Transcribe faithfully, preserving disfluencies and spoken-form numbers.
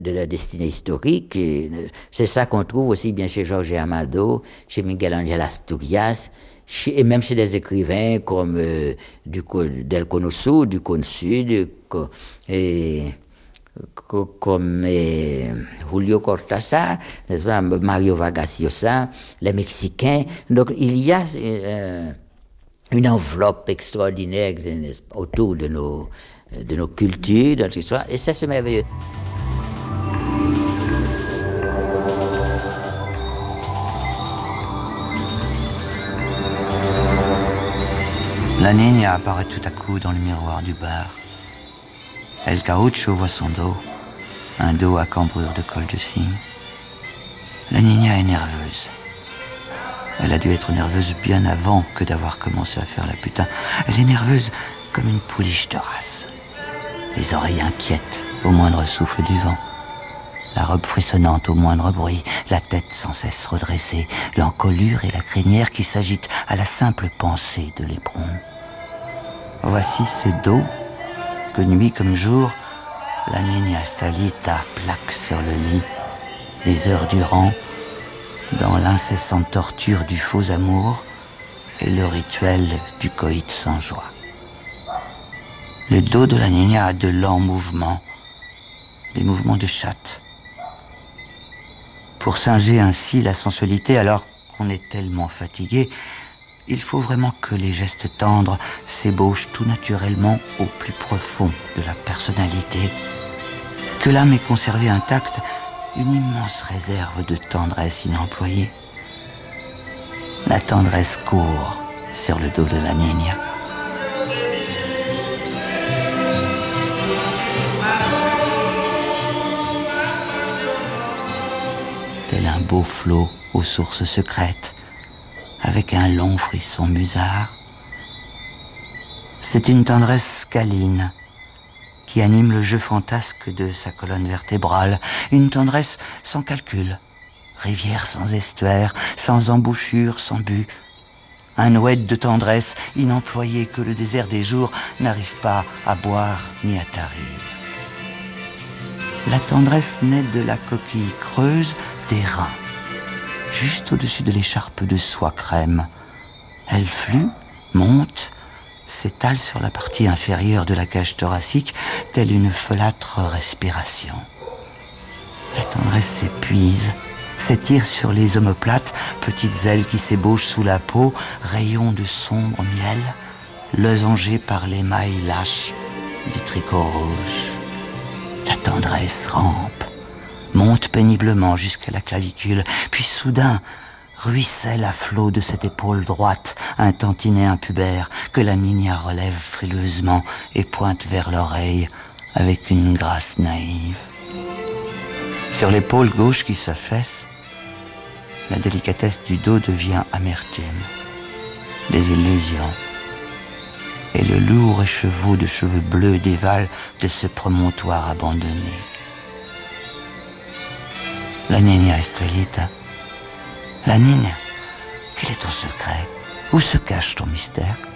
de la destinée historique. Et c'est ça qu'on trouve aussi bien chez Jorge Amado, chez Miguel Ángel Asturias, chez, et même chez des écrivains comme euh, du, del Cono Sur, du Cône Sud, et, comme et, Julio Cortázar, n'est-ce pas, Mario Vargas Llosa, les Mexicains. Donc il y a euh, une enveloppe extraordinaire autour de nos, de nos cultures, de notre histoire, et ça c'est merveilleux. La Niña apparaît tout à coup dans le miroir du bar. El Caucho voit son dos, un dos à cambrure de col de cygne. La Niña est nerveuse. Elle a dû être nerveuse bien avant que d'avoir commencé à faire la putain. Elle est nerveuse comme une pouliche de race. Les oreilles inquiètes au moindre souffle du vent. La robe frissonnante au moindre bruit, la tête sans cesse redressée, l'encolure et la crinière qui s'agitent à la simple pensée de l'éperon. Voici ce dos que nuit comme jour, la Niña Estelita plaque sur le lit, des heures durant, dans l'incessante torture du faux amour et le rituel du coït sans joie. Le dos de la Niña a de lents mouvements, des mouvements de chatte. Pour singer ainsi la sensualité alors qu'on est tellement fatigué, il faut vraiment que les gestes tendres s'ébauchent tout naturellement au plus profond de la personnalité, que l'âme ait conservé intacte une immense réserve de tendresse inemployée. La tendresse court sur le dos de la Niña. Tel un beau flot aux sources secrètes, avec un long frisson musard. C'est une tendresse câline qui anime le jeu fantasque de sa colonne vertébrale, une tendresse sans calcul, rivière sans estuaire, sans embouchure, sans but, un oued de tendresse inemployé que le désert des jours n'arrive pas à boire ni à tarir. La tendresse naît de la coquille creuse des reins, juste au-dessus de l'écharpe de soie crème. Elle flue, monte, s'étale sur la partie inférieure de la cage thoracique, telle une folâtre respiration. La tendresse s'épuise, s'étire sur les omoplates, petites ailes qui s'ébauchent sous la peau, rayons de sombre miel, losangés par l'émail lâche du tricot rouge. La tendresse rampe, monte péniblement jusqu'à la clavicule, puis soudain ruisselle à flot de cette épaule droite, un tantinet impubère que la Niña relève frileusement et pointe vers l'oreille avec une grâce naïve. Sur l'épaule gauche qui s'affaisse, la délicatesse du dos devient amertume, des illusions, et le lourd écheveau de cheveux bleus dévale de ce promontoire abandonné. La Niña Estelita, la Niña, quel est ton secret? Où se cache ton mystère?